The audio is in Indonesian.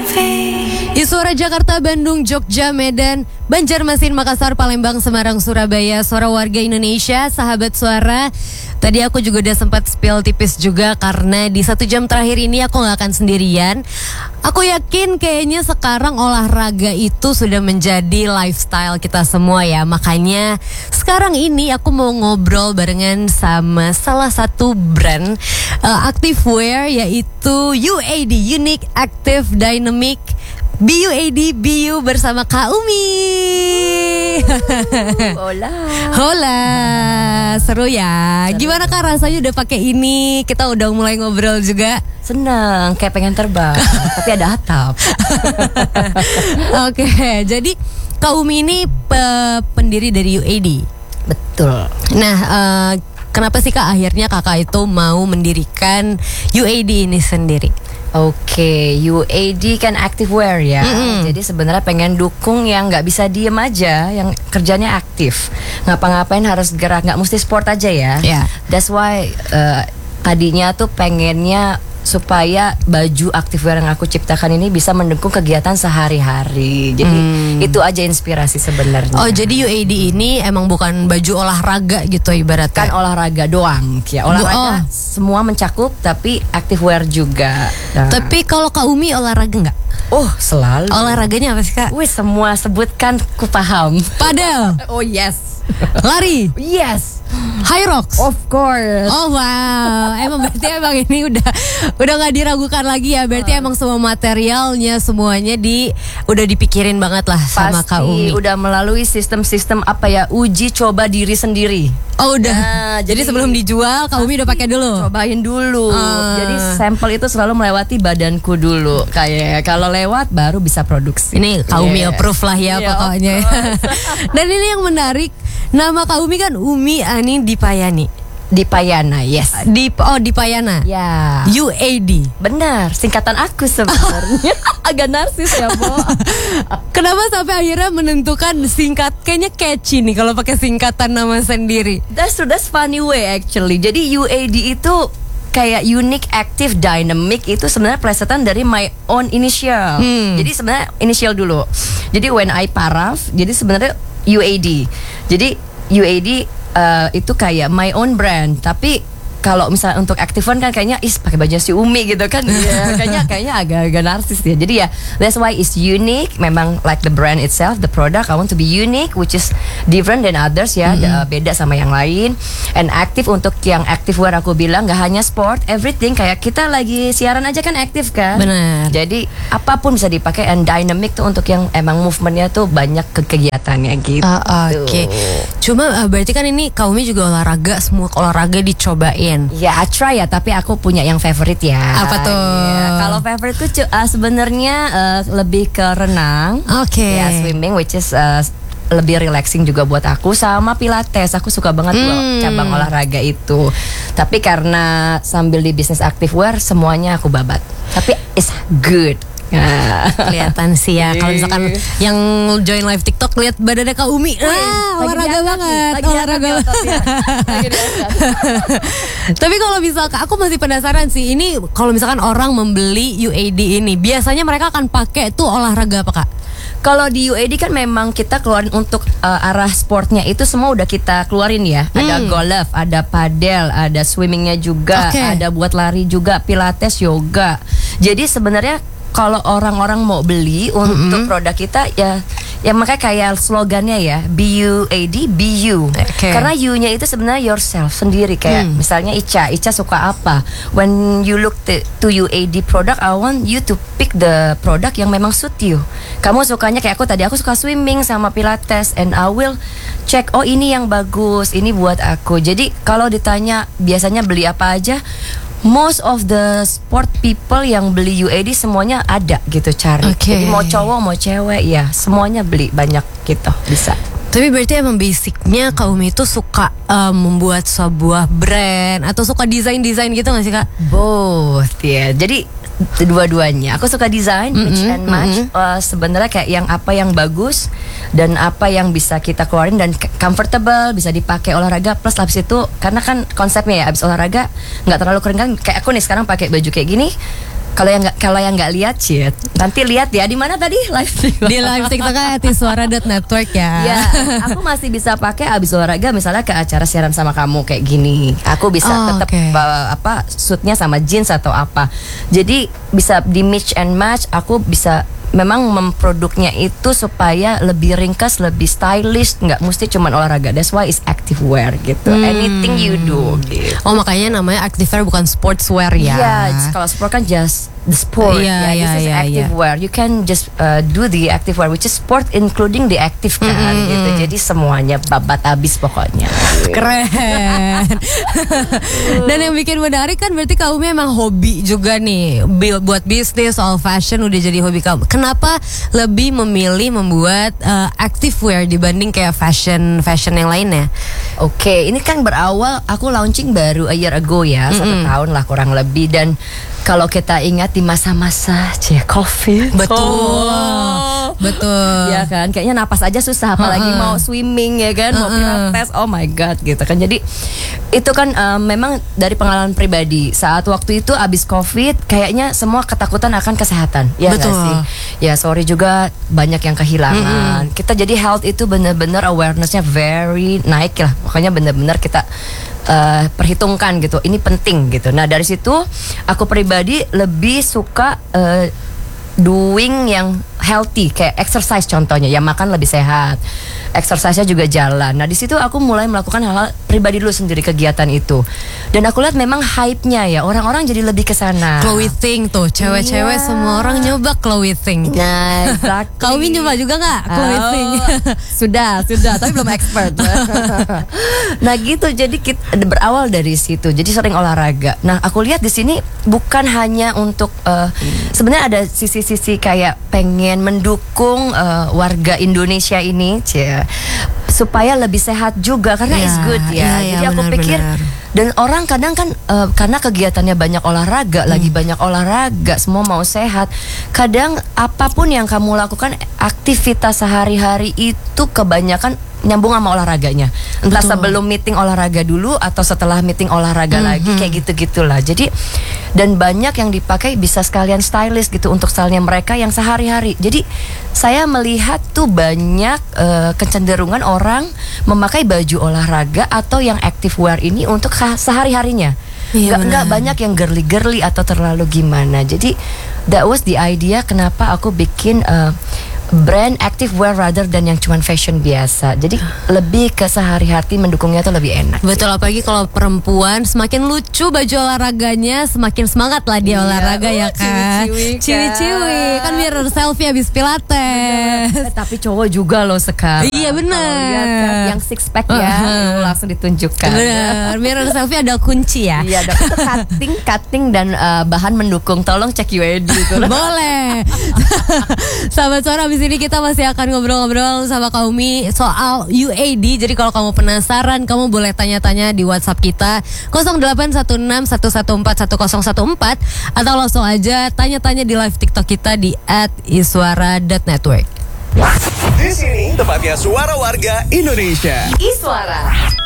Suara Jakarta, Bandung, Jogja, Medan, Banjarmasin, Makassar, Palembang, Semarang, Surabaya. Suara warga Indonesia, sahabat suara. Tadi aku juga udah sempat spill tipis juga karena di 1 jam terakhir ini aku gak akan sendirian. Aku yakin kayaknya sekarang olahraga itu sudah menjadi lifestyle kita semua ya. Makanya sekarang ini aku mau ngobrol barengan sama salah satu brand activewear, yaitu UAD, Unique Active Dynamic BUAD BU bersama Kak Umi. Hola. Hola, seru ya. Gimana Kak rasanya udah pakai ini? Kita udah mulai ngobrol juga. Seneng, kayak pengen terbang, tapi ada atap. Oke, jadi Kak Umi ini pendiri dari UAD. Betul. Nah, kenapa sih Kak akhirnya Kakak itu mau mendirikan UAD ini sendiri? Oke, UAD kan activewear ya. Jadi sebenarnya pengen dukung yang nggak bisa diem aja, yang kerjanya aktif, ngapa-ngapain harus gerak, nggak mesti sport aja ya. Yeah. That's why tadinya tuh pengennya supaya baju activewear yang aku ciptakan ini bisa mendukung kegiatan sehari-hari. Jadi itu aja inspirasi sebenarnya. Oh, jadi UAD ini emang bukan baju olahraga gitu ibaratnya? Kan olahraga doang ya. Olahraga semua mencakup, tapi activewear juga. Nah. Tapi kalau Kak Umi olahraga nggak? Oh, selalu. Olahraganya apa sih Kak? Wih, semua sebutkan ku paham. Padel. Oh yes. Lari. Yes. High rocks. Of course. Oh wow, berarti emang ini udah nggak diragukan lagi ya. Berarti emang semua materialnya semuanya udah dipikirin banget lah sama Kak Umi. Udah melalui sistem-sistem apa ya, uji coba diri sendiri. Oh udah. Nah, jadi sebelum dijual Kak Umi udah pakai dulu. Cobain dulu. Jadi sampel itu selalu melewati badanku dulu. Kayak kalau lewat baru bisa produksi. Ini Kak Umi approve lah ya pokoknya. Dan ini yang menarik, nama Kak Umi kan Umi Ani Dipayani. Dipayana, yes. Dipayana. Ya. UAD. Benar, singkatan aku sebenarnya. Agak narsis ya, Bo. Kenapa sampai akhirnya menentukan kayaknya catchy nih kalau pakai singkatan nama sendiri. That's funny way actually. Jadi UAD itu kayak Unique Active Dynamic, itu sebenarnya plesetan dari my own initial. Jadi sebenarnya initial dulu. Jadi when I paraf, jadi sebenarnya UAD. Jadi UAD itu kayak my own brand, tapi kalau misalnya untuk activewear kan kayaknya pakai baju si Umi gitu kan. Ya, kayaknya agak-agak narsis ya. Jadi ya that's why it's unique. Memang like the brand itself, the product I want to be unique, which is different than others ya. Beda sama yang lain. And active, untuk yang activewear aku bilang gak hanya sport, everything. Kayak kita lagi siaran aja kan aktif kan. Benar. Jadi apapun bisa dipakai, and dynamic tuh untuk yang emang movementnya tuh banyak kegiatannya gitu. Oke. Cuma berarti kan ini Kak Umi juga olahraga, semua olahraga dicobain. Ya, I try ya, tapi aku punya yang favorite ya. Apa tuh? Ya, kalau favorite tuh sebenarnya lebih ke renang. Oke. Ya, swimming, which is lebih relaxing juga buat aku, sama pilates. Aku suka banget cabang olahraga itu. Tapi karena sambil di bisnis activewear, semuanya aku babat. Tapi it's good. Kelihatan sih ya. Kalau misalkan yang join live TikTok lihat badannya Kak Umi, olahraga banget, olahraga. Tapi kalau misalkan aku masih penasaran sih, ini kalau misalkan orang membeli UAD ini, biasanya mereka akan pakai tuh olahraga apa Kak? Kalau di UAD kan memang kita keluarin untuk arah sportnya itu semua udah kita keluarin ya. Ada golf, ada padel, ada swimmingnya juga, ada buat lari juga, pilates, yoga. Jadi sebenarnya kalau orang-orang mau beli untuk produk kita ya makanya kayak slogannya ya, BUAD, BU. Karena U-nya itu sebenarnya yourself sendiri. Kayak misalnya Ica suka apa? When you look to UAD product, I want you to pick the product yang memang suit you. Kamu sukanya kayak aku suka swimming sama pilates, and I will check, oh ini yang bagus, ini buat aku. Jadi kalau ditanya biasanya beli apa aja, most of the sport people yang beli UAD semuanya ada gitu cari. Jadi mau cowok mau cewek ya semuanya beli, banyak gitu bisa. Tapi berarti emang basicnya Kak Umi itu suka membuat sebuah brand atau suka desain-desain gitu gak sih Kak? Both ya. Jadi dua-duanya. Aku suka desain, mix and match. Sebenarnya kayak apa yang bagus dan apa yang bisa kita keluarin dan comfortable, bisa dipakai olahraga. Plus habis itu karena kan konsepnya ya, habis olahraga nggak terlalu kering kan. Kayak aku nih sekarang pakai baju kayak gini, Kalau yang nggak lihat Cid, nanti lihat ya di mana tadi live Di live TikTok @iswara.network ya. Ya, aku masih bisa pakai abis olahraga misalnya ke acara siaran sama kamu kayak gini. Aku bisa tetap suitnya sama jeans atau apa. Jadi bisa di mix and match. Aku bisa memang memproduknya itu supaya lebih ringkas, lebih stylish, nggak mesti cuman olahraga. That's why it's active wear gitu. Anything you do gitu. Oh, makanya namanya active wear bukan sportswear ya. Iya, kalau sport kan just the sport. This is active wear. You can just do the active wear which is sport including the active kan gitu. Jadi semuanya babat habis pokoknya. Keren. Dan yang bikin menarik kan berarti kamu memang hobi juga nih, buat bisnis, soal fashion udah jadi hobi kamu. Kenapa lebih memilih membuat active wear dibanding kayak fashion yang lainnya? Oke, ini kan berawal aku launching baru a year ago ya, 1 tahun lah kurang lebih. Dan kalau kita ingat di masa-masa COVID, betul, ya kan, kayaknya napas aja susah, apalagi mau swimming ya kan, mau pilates, oh my god gitu kan. Jadi itu kan memang dari pengalaman pribadi. Saat waktu itu abis COVID, kayaknya semua ketakutan akan kesehatan, ya nggak sih? Ya sorry juga banyak yang kehilangan. Kita jadi health itu bener-bener awarenessnya very naik lah. Makanya bener-bener kita perhitungkan gitu, ini penting gitu. Nah dari situ aku pribadi lebih suka doing yang healthy, kayak exercise contohnya, ya makan lebih sehat, exercise-nya juga jalan. Nah di situ aku mulai melakukan hal-hal pribadi dulu sendiri, kegiatan itu. Dan aku lihat memang hype-nya ya, orang-orang jadi lebih ke sana. Clothing tuh, cewek-cewek semua orang nyoba clothing. Nah, exactly. Kau nyoba juga nggak clothing? Sudah, tapi belum expert. Nah gitu, jadi kita berawal dari situ. Jadi sering olahraga. Nah aku lihat di sini bukan hanya untuk sebenarnya ada sisi-sisi kayak pengen mendukung warga Indonesia ini, supaya lebih sehat juga karena it's good ya. Jadi aku pikir, dan orang kadang kan karena kegiatannya banyak olahraga, lagi banyak olahraga, semua mau sehat. Kadang apapun yang kamu lakukan, aktivitas sehari-hari itu kebanyakan nyambung sama olahraganya. Entah sebelum meeting olahraga dulu atau setelah meeting olahraga lagi, kayak gitu-gitulah. Jadi dan banyak yang dipakai bisa sekalian stylish gitu untuk stylenya mereka yang sehari-hari. Jadi saya melihat tuh banyak kecenderungan orang memakai baju olahraga atau yang active wear ini untuk sehari-harinya. Nggak banyak yang girly-girly atau terlalu gimana. Jadi that was the idea kenapa aku bikin brand active wear rather dan yang cuman fashion biasa. Jadi lebih ke sehari-hari, mendukungnya tuh lebih enak. Betul, apalagi kalau perempuan semakin lucu baju olahraganya, semakin semangat lah dia olahraga ya kan. Ciwi-ciwi kan biar selfie habis pilates. Tapi cowok juga loh sekarang. Iya benar. Yang six pack ya langsung ditunjukkan. Benar. Biar selfie ada kunci ya. Iya, ada cutting dan bahan mendukung. Tolong cek UAD gitu. Boleh. Sahabat Suara, habis ini kita masih akan ngobrol-ngobrol sama Kaumi soal UAD. Jadi kalau kamu penasaran, kamu boleh tanya-tanya di WhatsApp kita 0816114114 atau langsung aja tanya-tanya di live TikTok kita di @iswara.network. Di sini tempatnya suara warga Indonesia. Iswara.